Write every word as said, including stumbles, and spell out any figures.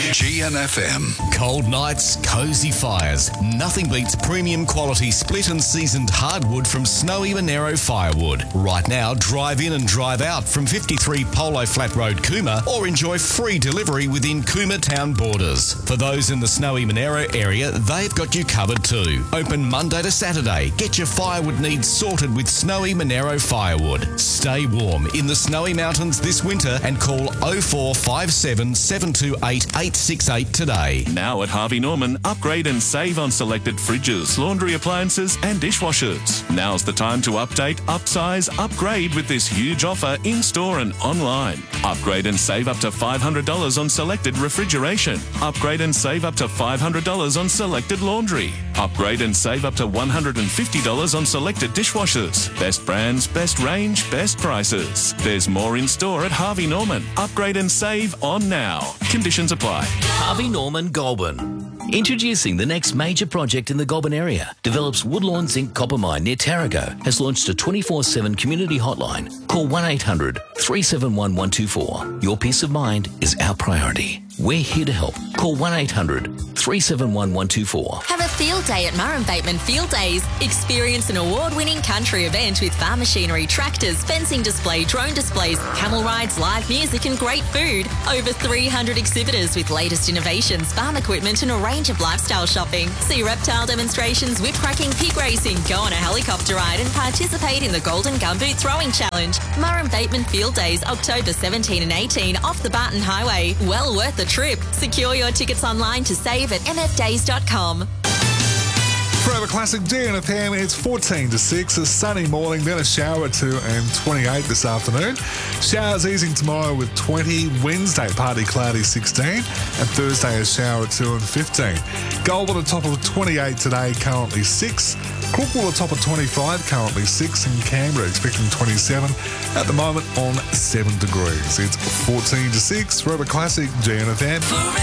G N F M. Cold nights, cosy fires. Nothing beats premium quality split and seasoned hardwood from Snowy Monero Firewood. Right now, drive in and drive out from fifty-three Polo Flat Road, Cooma, or enjoy free delivery within Cooma town borders. For those in the Snowy Monero area, they've got you covered too. Open Monday to Saturday. Get your firewood needs sorted with Snowy Monero Firewood. Stay warm in the Snowy Mountains this winter and call oh four five seven, seven two eight, eight six eight today. Now at Harvey Norman, upgrade and save on selected fridges, laundry appliances and dishwashers. Now's the time to update, upsize, upgrade with this huge offer in-store and online. Upgrade and save up to five hundred dollars on selected refrigeration. Upgrade and save up to five hundred dollars on selected laundry. Upgrade and save up to one hundred fifty dollars on selected dishwashers. Best brands, best range, best prices. There's more in store at Harvey Norman. Upgrade and save on now. Conditions apply. Harvey Norman Goulburn. Introducing the next major project in the Goulburn area. Develops Woodlawn Zinc Copper Mine near Tarago. Has launched a twenty-four seven community hotline. Call one eight hundred, three seven one, one two four. Your peace of mind is our priority. We're here to help. Call one eight hundred, three seven one, one two four. Have a field day at Murrum Bateman Field Days. Experience an award-winning country event with farm machinery, tractors, fencing display, drone displays, camel rides, live music and great food. Over three hundred exhibitors with latest innovations, farm equipment and a range of lifestyle shopping. See reptile demonstrations, whip cracking, pig racing, go on a helicopter ride and participate in the Golden Gumboot Throwing Challenge. Murrum Bateman Field Days, October seventeenth and eighteenth off the Barton Highway. Well worth the trip. Secure your tickets online to save at m f days dot com. Forever Classic G N F M, it's fourteen to six, a sunny morning, then a shower at two and twenty-eight this afternoon. Showers easing tomorrow with twenty, Wednesday partly cloudy sixteen, and Thursday a shower at two and fifteen. Goulburn at top of twenty-eight today, currently six. Crookwell at top of twenty-five, currently six, and Canberra expecting twenty-seven, at the moment on seven degrees. It's fourteen to six, Forever Classic G N F M.